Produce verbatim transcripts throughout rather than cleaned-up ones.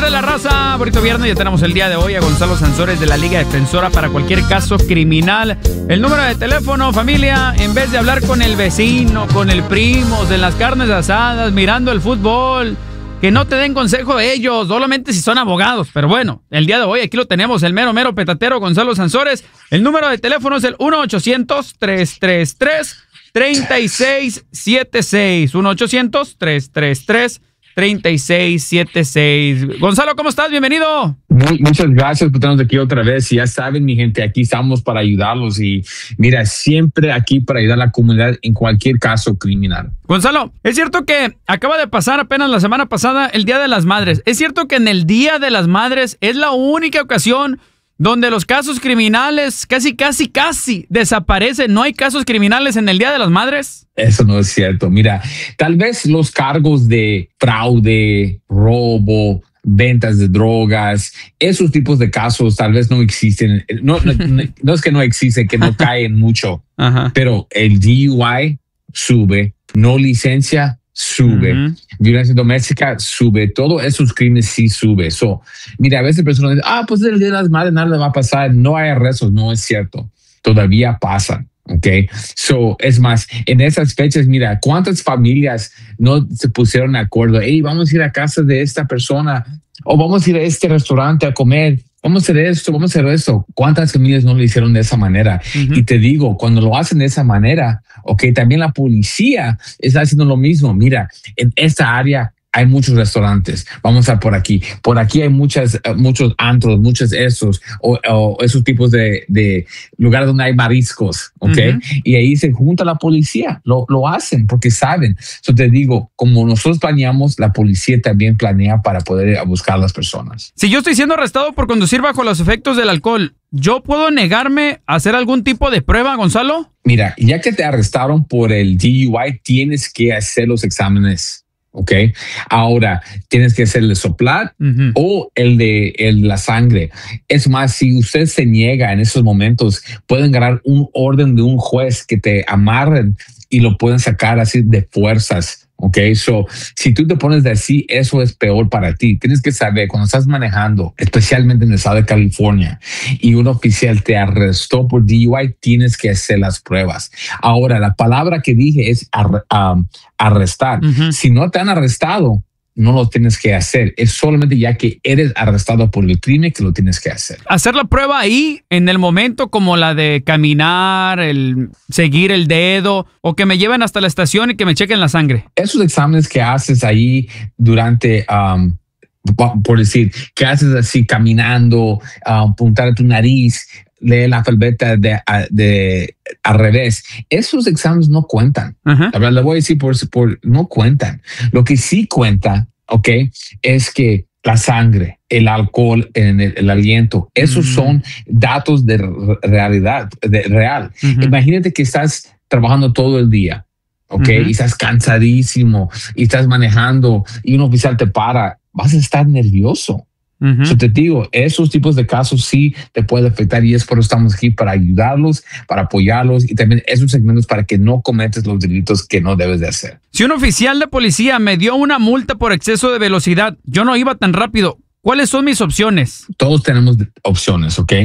de la raza, bonito viernes. Ya tenemos el día de hoy a Gonzalo Sansores de la Liga Defensora para cualquier caso criminal. El número de teléfono, familia, en vez de hablar con el vecino, con el primo, en las carnes asadas, mirando el fútbol, que no te den consejo de ellos, solamente si son abogados. Pero bueno, el día de hoy aquí lo tenemos, el mero, mero petatero Gonzalo Sansores. El número de teléfono es el uno ochocientos, tres tres tres, tres seis siete seis. uno ochocientos, tres tres tres, tres seis siete seis. Gonzalo, ¿cómo estás? Bienvenido. Muy, muchas gracias por tenernos aquí otra vez. Y ya saben, mi gente, aquí estamos para ayudarlos. Y mira, siempre aquí para ayudar a la comunidad en cualquier caso criminal. Gonzalo, es cierto que acaba de pasar apenas la semana pasada el Día de las Madres. Es cierto que en el Día de las Madres es la única ocasión donde los casos criminales casi, casi, casi desaparecen. ¿No hay casos criminales en el Día de las Madres? Eso no es cierto. Mira, tal vez los cargos de fraude, robo, ventas de drogas, esos tipos de casos tal vez no existen. No, no, no, no es que no existen, que no caen mucho. Ajá. Pero el D U I sube, no licencia sube, uh-huh. Violencia doméstica sube, todos esos crímenes sí sube. So, mira, a veces personas dicen, ah, pues el Día de las Madres nada le va a pasar, no hay arrestos. No es cierto, todavía pasan. Ok, so es más, en esas fechas, mira, cuántas familias no se pusieron de acuerdo. Hey, vamos a ir a casa de esta persona o vamos a ir a este restaurante a comer. Vamos a hacer esto, vamos a hacer esto. ¿Cuántas familias no lo hicieron de esa manera? Uh-huh. Y te digo, cuando lo hacen de esa manera, ok, también la policía está haciendo lo mismo. Mira, en esta área hay muchos restaurantes. Vamos a por aquí. Por aquí hay muchas, muchos antros, muchos esos, o, o esos tipos de, de lugares donde hay mariscos, ¿ok? Uh-huh. Y ahí se junta la policía. Lo, lo hacen porque saben. Yo te digo, como nosotros planeamos, la policía también planea para poder buscar a las personas. Si yo estoy siendo arrestado por conducir bajo los efectos del alcohol, ¿yo puedo negarme a hacer algún tipo de prueba, Gonzalo? Mira, ya que te arrestaron por el D U I, tienes que hacer los exámenes. Ok, ahora tienes que hacer el de soplar uh-huh. o el de el, la sangre. Es más, si usted se niega en esos momentos, pueden ganar un orden de un juez que te amarren y lo pueden sacar así de fuerzas. Ok, so si tú te pones de así, eso es peor para ti. Tienes que saber, cuando estás manejando, especialmente en el estado de California, y un oficial te arrestó por D U I, tienes que hacer las pruebas. Ahora, la palabra que dije es ar, um, arrestar. Uh-huh. Si no te han arrestado, no lo tienes que hacer. Es solamente ya que eres arrestado por el crimen que lo tienes que hacer. Hacer la prueba ahí, en el momento, como la de caminar, el seguir el dedo, o que me lleven hasta la estación y que me chequen la sangre. Esos exámenes que haces ahí durante... Um, por decir, que haces así caminando, uh, apuntar a tu nariz, leer la alfabeta de, de, de al revés. Esos exámenes no cuentan. Uh-huh. La verdad, le voy a decir por, por no cuentan. Lo que sí cuenta, ok, es que la sangre, el alcohol, en el, el aliento, esos uh-huh. son datos de realidad, de real. Uh-huh. Imagínate que estás trabajando todo el día, ok, uh-huh. y estás cansadísimo y estás manejando y un oficial te para. Vas a estar nervioso. Uh-huh. So te digo, esos tipos de casos sí te pueden afectar y es por eso estamos aquí para ayudarlos, para apoyarlos y también esos segmentos para que no cometes los delitos que no debes de hacer. Si un oficial de policía me dio una multa por exceso de velocidad, yo no iba tan rápido, ¿cuáles son mis opciones? Todos tenemos opciones, ¿ok?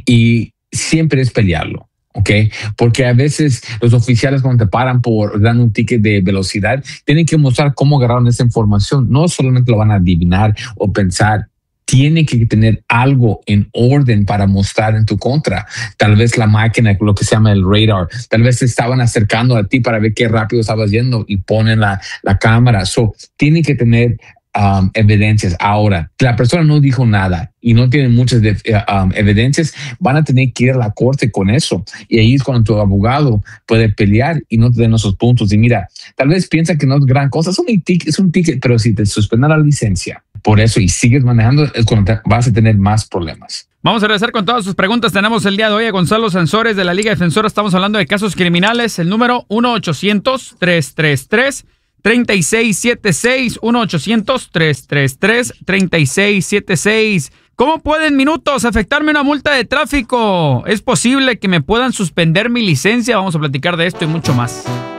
Y siempre es pelearlo. Ok, porque a veces los oficiales cuando te paran por dando un ticket de velocidad tienen que mostrar cómo agarraron esa información. No solamente lo van a adivinar o pensar, tiene que tener algo en orden para mostrar en tu contra. Tal vez la máquina, lo que se llama el radar, tal vez te estaban acercando a ti para ver qué rápido estabas yendo y ponen la, la cámara. So, tiene que tener Um, evidencias. Ahora, la persona no dijo nada y no tiene muchas de, um, evidencias, van a tener que ir a la corte con eso. Y ahí es cuando tu abogado puede pelear y no te den esos puntos. Y mira, tal vez piensa que no es gran cosa, es un ticket, es un ticket, pero si te suspenden la licencia por eso y sigues manejando, es cuando te, vas a tener más problemas. Vamos a regresar con todas sus preguntas. Tenemos el día de hoy a Gonzalo Sansores de la Liga Defensora. Estamos hablando de casos criminales. El número uno ochocientos, tres tres tres, tres seis siete seis, uno ochocientos, tres tres tres, tres seis siete seis. ¿Cómo pueden minutos afectarme una multa de tráfico? ¿Es posible que me puedan suspender mi licencia? Vamos a platicar de esto y mucho más.